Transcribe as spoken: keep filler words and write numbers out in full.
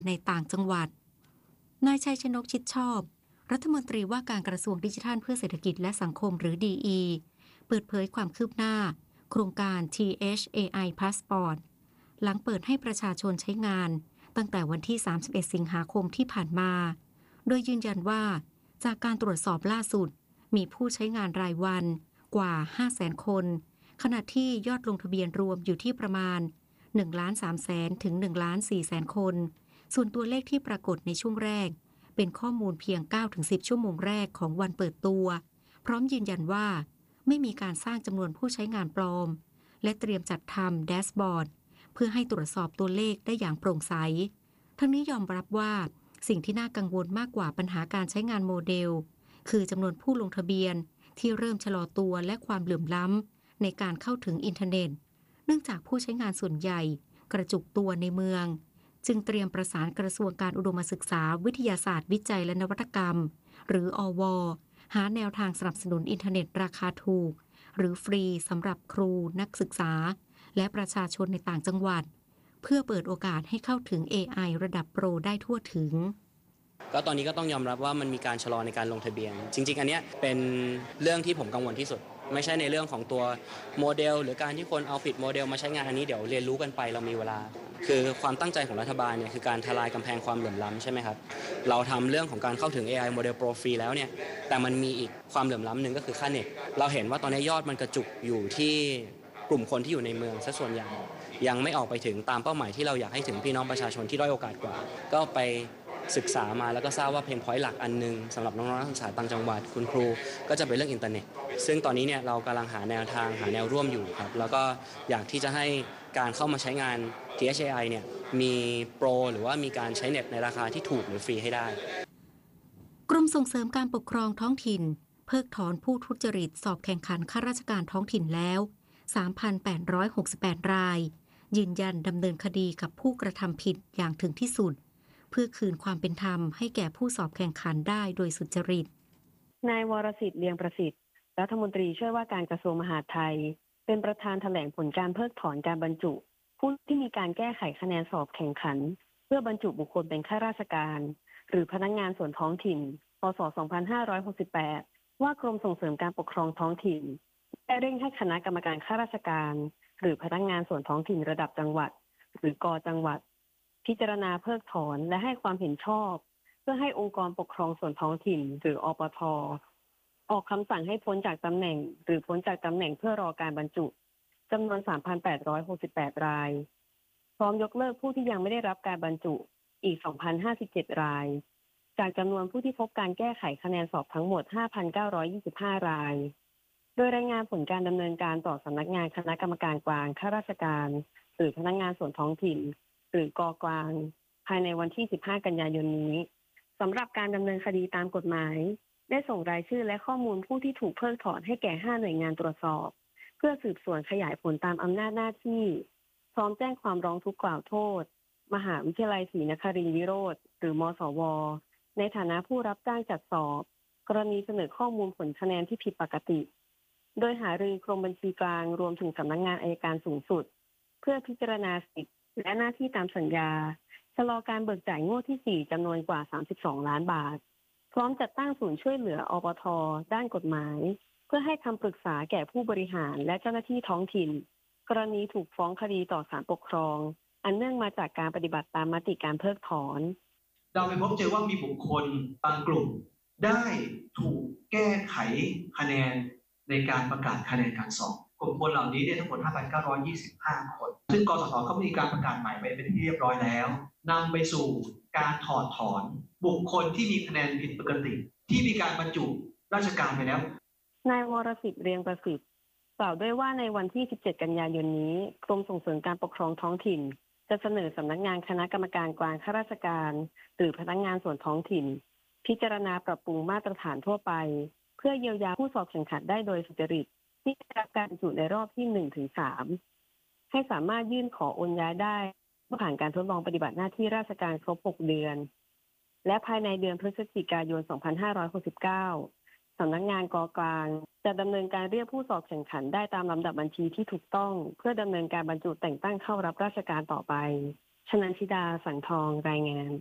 ในต่างจังหวัดนายชัยชนกชิดชอบรัฐมนตรีว่าการกระทรวงดิจิทัลเพื่อเศรษฐกิจและสังคมหรือ ดี อี เปิดเผยความคืบหน้าโครงการ ที เอช เอ ไอ Passport หลังเปิดให้ประชาชนใช้งานตั้งแต่วันที่ สามสิบเอ็ด สิงหาคมที่ผ่านมา โดยยืนยันว่าจากการตรวจสอบล่าสุดมีผู้ใช้งานรายวันกว่า ห้าแสน คนขณะที่ยอดลงทะเบียนรวมอยู่ที่ประมาณ หนึ่งล้านสามแสน ถึง หนึ่งล้านสี่แสน คนส่วนตัวเลขที่ปรากฏในช่วงแรกเป็นข้อมูลเพียง เก้าถึงสิบ ชั่วโมงแรกของวันเปิดตัวพร้อมยืนยันว่าไม่มีการสร้างจำนวนผู้ใช้งานปลอมและเตรียมจัดทำแดชบอร์ดเพื่อให้ตรวจสอบตัวเลขได้อย่างโปร่งใสทั้งนี้ยอมรับว่าสิ่งที่น่ากังวลมากกว่าปัญหาการใช้งานโมเดลคือจำนวนผู้ลงทะเบียนที่เริ่มชะลอตัวและความเหลื่อมล้ำในการเข้าถึงอินเทอร์เน็ตเนื่องจากผู้ใช้งานส่วนใหญ่กระจุกตัวในเมืองจึงเตรียมประสานกระทรวงการอุดมศึกษาวิทยาศาสตร์วิจัยและนวัตกรรมหรืออว.หาแนวทางสนับสนุนอินเทอร์เน็ตราคาถูกหรือฟรีสำหรับครูนักศึกษาและประชาชนในต่างจังหวัดเพื่อเปิดโอกาสให้เข้าถึง เอ ไอ ระดับโปรได้ทั่วถึงก็ตอนนี้ก็ต้องยอมรับว่ามันมีการชะลอในการลงทะเบียนจริงๆอันนี้เป็นเรื่องที่ผมกังวลที่สุดไม่ใช่ในเรื่องของตัวโมเดลหรือการที่คนเอาผิดโมเดลมาใช้งานอันนี้เดี๋ยวเรียนรู้กันไปเรามีเวลาคือความตั้งใจของรัฐบาลเนี่ยคือการทลายกำแพงความเหลื่อมล้ำใช่ไหมครับเราทำเรื่องของการเข้าถึง เอ ไอ โมเดลโปรฟรีแล้วเนี่ยแต่มันมีอีกความเหลื่อมล้ำหนึ่งก็คือค่าเน็ตเราเห็นว่าตอนนี้ยอดมันกระจุกอยู่ที่กลุ่มคนที่อยู่ในเมืองซะส่วนใหญ่ยังไม่ออกไปถึงตามเป้าหมายที่เราอยากให้ถึงพี่น้องประชาชนที่ด้อยโอกาสกว่าก็ไปศึกษามาแล้วก็ทราบว่าเพนพอยต์หลักอันนึงสำหรับน้องๆนักศึกษาต่างจังหวัดคุณครูก็จะเป็นเรื่องอินเทอร์เน็ตซึ่งตอนนี้เนี่ยเรากำลังหาแนวทางหาแนวร่วมอยู่ครับแล้วก็อยากที่จะให้การเข้ามาใช้งาน ที เอช เอ ไอ เนี่ยมีโปรหรือว่ามีการใช้เน็ตในราคาที่ถูกหรือฟรีให้ได้กรมส่งเสริมการปกครองท้องถิ่นเพิกถอนผู้ทุจริตสอบแข่งขันข้าราชการท้องถิ่นแล้ว สามพันแปดร้อยหกสิบแปด รายยืนยันดำเนินคดีกับผู้กระทำผิดอย่างถึงที่สุดเพื่อคืนความเป็นธรรมให้แก่ผู้สอบแข่งขันได้โดยสุจริตนายวรสิทธิ์เลียงประสิทธิ์รัฐมนตรีช่วยว่าการกระทรวงมหาดไทยเป็นประธานแถลงผลการเพิกถอนการบรรจุผู้ที่มีการแก้ไขคะแนนสอบแข่งขันเพื่อบรรจุบุคคลเป็นข้าราชการหรือพนักงานส่วนท้องถิ่นพ.ศ. สองพันห้าร้อยหกสิบแปดว่ากรมส่งเสริมการปกครองท้องถิ่นได้เร่งให้คณะกรรมการข้าราชการหรือพนักงานส่วนท้องถิ่นระดับจังหวัดหรือกจังหวัดพิจารณาเพิกถอนและให้ความเห็นชอบเพื่อให้องค์กรปกครองส่วนท้องถิ่นหรืออปท.ออกคำสั่งให้พ้นจากตำแหน่งหรือพ้นจากตำแหน่งเพื่อรอการบรรจุจำนวน สามพันแปดร้อยหกสิบแปด รายพร้อมยกเลิกผู้ที่ยังไม่ได้รับการบรรจุอีก สองพันห้าสิบเจ็ด รายจากจำนวนผู้ที่พบการแก้ไขคะแนนสอบทั้งหมด ห้าพันเก้าร้อยยี่สิบห้า รายโดยรายงานผลการดำเนินการต่อสำนักงานคณะกรรมการกลางข้าราชการหรือพนักงานส่วนท้องถิ่นหรือกกลางภายในวันที่สิบห้ากันยายนนี้สำหรับการดำเนินคดีตามกฎหมายได้ส่งรายชื่อและข้อมูลผู้ที่ถูกเพิกถอนให้แก่ห้าหน่วยงานตรวจสอบเพื่อสืบสวนขยายผลตามอำนาจหน้าที่พร้อมแจ้งความร้องทุกข์กล่าวโทษมหาวิทยาลัยศรีนครินทร์วิโรธหรือมสวในฐานะผู้รับจ้างจัดสอบกรณีเสนอข้อมูลผลคะแนนที่ผิดปกติโดยหารือกรมบัญชีกลางรวมถึงสำนักงานอัยการสูงสุดเพื่อพิจารณาสิทธิและหน้าที่ตามสัญญาชะลอการเบิกจ่ายงวดที่สี่จำนวนกว่าสามสิบสองล้านบาทพร้อมจัดตั้งศูนย์ช่วยเหลืออปท.ด้านกฎหมายเพื่อให้คำปรึกษาแก่ผู้บริหารและเจ้าหน้าที่ท้องถิ่นกรณีถูกฟ้องคดีต่อศาลปกครองอันเนื่องมาจากการปฏิบัติตามมติการเพิกถอนเราไปพบเจอว่ามีบุคคลบางกลุ่มได้ถูกแก้ไขคะแนนในการประกาศคะแนนการสอบกลุ่มคนเหล่านี้เนี่ยทั้งหมด ห้าพันเก้าร้อยยี่สิบห้า คนซึ่งกสทเขามีการประกาศใหม่ไปเป็นที่เรียบร้อยแล้วนำไปสู่การถอดถอนบุคคลที่มีคะแนนผิดปกติที่มีการบรรจุราชการไปแล้วนายวรสิทธิ์เรียงประสิทธิ์กล่าวด้วยว่าในวันที่สิบเจ็ดกันยายนนี้กรมส่งเสริมการปกครองท้องถิ่นจะเสนอสำนักงานคณะกรรมการกลางข้าราชการหรือพนักงานส่วนท้องถิ่นพิจารณาปรับปรุงมาตรฐานทั่วไปเพื่อเยียวยาผู้สอบแข่งขันได้โดยสุจริตที่ได้รับการบรรจุในรอบที่ หนึ่งถึงสาม ให้สามารถยื่นขอโอนย้ายได้เมื่อผ่านการทดลองปฏิบัติหน้าที่ราชการครบหกเดือนและภายในเดือนพฤศจิกายน สองพันห้าร้อยหกสิบเก้า สำนักงานกกลางจะดำเนินการเรียกผู้สอบแข่งขันได้ตามลำดับบัญชีที่ถูกต้องเพื่อดำเนินการบรรจุแต่งตั้งเข้ารับราชการต่อไปชนันชิดา สังทอง รายงาน